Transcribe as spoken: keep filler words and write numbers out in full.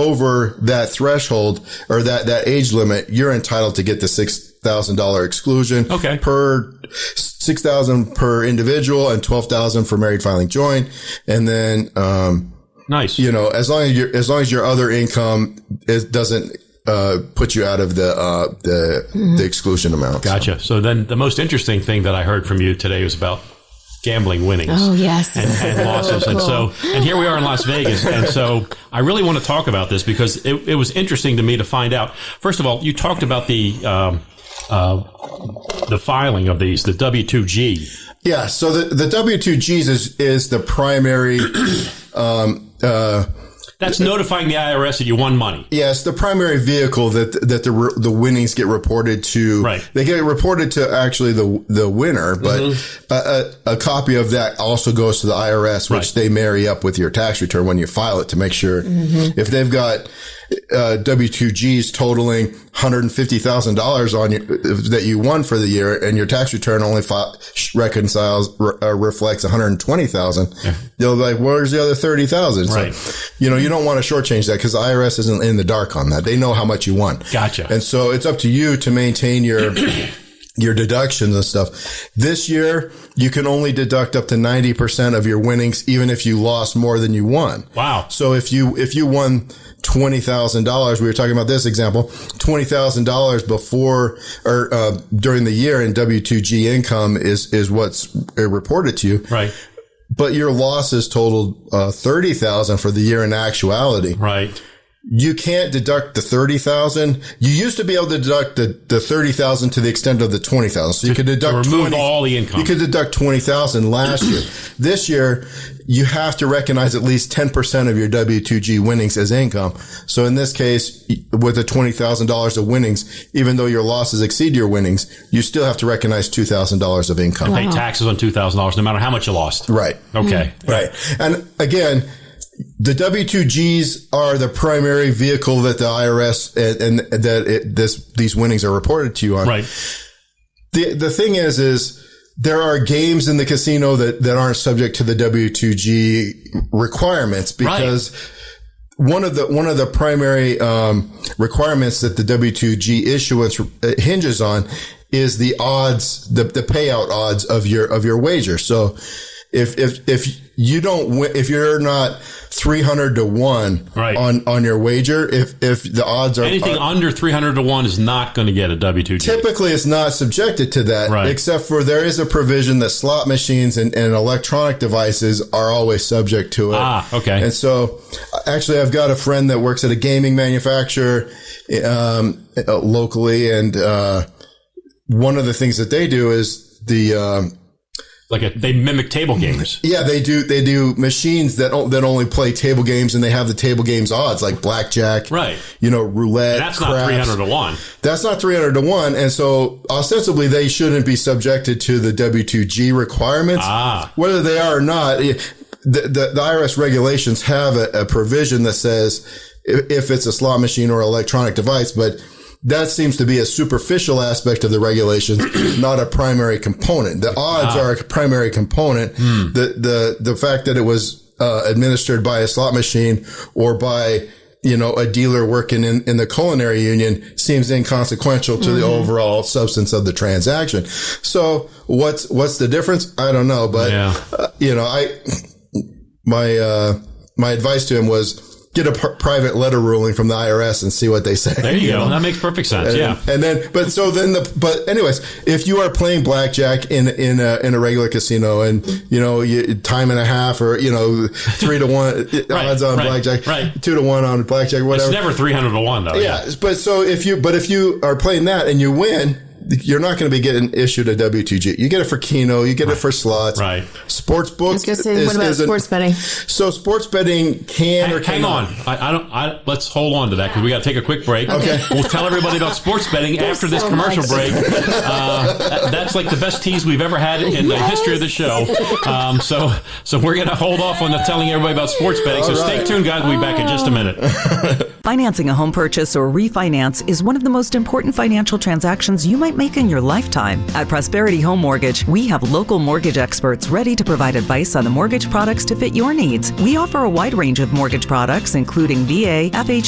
over that threshold or that, that age limit, you're entitled to get the six thousand dollars exclusion. Okay. Per six thousand per individual and twelve thousand for married filing joint. And then, um, nice. You know, as long as your, as long as your other income is, doesn't, uh, put you out of the, uh, the, mm-hmm. the exclusion amount. Gotcha. So. so then the most interesting thing that I heard from you today was about gambling winnings. Oh, yes. And, and losses. Cool. And so, and here we are in Las Vegas. And so I really want to talk about this because it, it was interesting to me to find out. First of all, you talked about the, um, uh, the filing of these, the W two G. Yeah. So the, the W two Gs is, is the primary, um, uh, That's notifying the I R S that you won money. Yes, the primary vehicle that that the the winnings get reported to. Right. They get reported to actually the the winner, but mm-hmm. a, a, a copy of that also goes to the I R S, which right. they marry up with your tax return when you file it to make sure mm-hmm. if they've got uh, W two Gs totaling one hundred fifty thousand dollars on you that you won for the year, and your tax return only fi- reconciles uh, reflects one hundred twenty thousand. Yeah. They'll be like, "Where's the other thirty thousand?" Right. So, you know, you don't want to shortchange that because the I R S isn't in the dark on that. They know how much you won. Gotcha. And so it's up to you to maintain your your deductions and stuff. This year, you can only deduct up to ninety percent of your winnings, even if you lost more than you won. Wow. So if you if you won twenty thousand dollars, we were talking about this example, twenty thousand dollars before or uh, during the year in W two G income is is what's reported to you. Right. But your losses totaled uh, thirty thousand for the year in actuality. Right. You can't deduct the thirty thousand. You used to be able to deduct the, the thirty thousand to the extent of the twenty thousand. So you to, could deduct to remove twenty, all the income. You could deduct twenty thousand last year. This year, you have to recognize at least ten percent of your W two G winnings as income. So in this case, with the twenty thousand dollars of winnings, even though your losses exceed your winnings, you still have to recognize two thousand dollars of income. Wow. Pay taxes on two thousand dollars no matter how much you lost. Right. Okay. Mm-hmm. Right. And again, the W two Gs are the primary vehicle that the I R S and, and that it, this these winnings are reported to you on. Right. The the thing is, is there are games in the casino that, that aren't subject to the W two G requirements because right. one of the one of the primary um, requirements that the W two G issuance hinges on is the odds, the the payout odds of your of your wager. So if if if you don't win, if you're not three hundred to one right. on, on your wager, if, if the odds are anything are, under three hundred to one is not going to get a W two G. Typically it's not subjected to that, right. except for there is a provision that slot machines and, and electronic devices are always subject to it. Ah, okay. And so actually I've got a friend that works at a gaming manufacturer, um, locally. And, uh, one of the things that they do is the, um, Like a, they mimic table games. Yeah, they do. They do machines that that only play table games, and they have the table games odds like blackjack, right? You know, roulette. And that's craps. not three hundred to one. That's not three hundred to one, and so ostensibly they shouldn't be subjected to the W two G requirements. Ah, whether they are or not, the the, the I R S regulations have a, a provision that says if, if it's a slot machine or electronic device, but that seems to be a superficial aspect of the regulations, not a primary component. The odds ah. are a primary component. Hmm. The, the, the fact that it was, uh, administered by a slot machine or by, you know, a dealer working in, in the culinary union seems inconsequential to mm-hmm. the overall substance of the transaction. So what's, what's the difference? I don't know, but, yeah. uh, you know, I, my, uh, my advice to him was, get a pr- private letter ruling from the I R S and see what they say. There you, you go. Know? That makes perfect sense. And, yeah. And then, but so then the, but anyways, if you are playing blackjack in, in a, in a regular casino and, you know, you, time and a half or, you know, three to one right, odds on right, blackjack, right. two to one on blackjack, whatever. It's never three hundred to one though. Yeah, yeah. But so if you, but if you are playing that and you win, you're not going to be getting issued a W two G. You get it for Keno. You get right. it for slots. Right. Sports book. I was going to say, is, what about sports betting? So sports betting can hang, or cannot. Hang on. I, I don't. I, let's hold on to that because we got to take a quick break. Okay. We'll tell everybody about sports betting after this so commercial much. break. Uh, that, that's like the best tease we've ever had in the yes. history of the show. Um, so, so we're going to hold off on the telling everybody about sports betting. So right. stay tuned, guys. We'll be back in just a minute. Financing a home purchase or refinance is one of the most important financial transactions you might make in your lifetime. At Prosperity Home Mortgage, we have local mortgage experts ready to provide advice on the mortgage products to fit your needs. We offer a wide range of mortgage products, including V A, F H